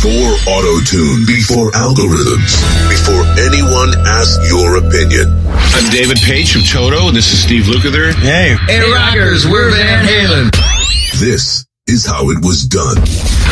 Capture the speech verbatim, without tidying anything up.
Before auto-tune, before algorithms, before anyone asks your opinion. I'm David Page from Toto, and this is Steve Lukather. Hey. Hey, rockers, we're Van Halen. This is how it was done.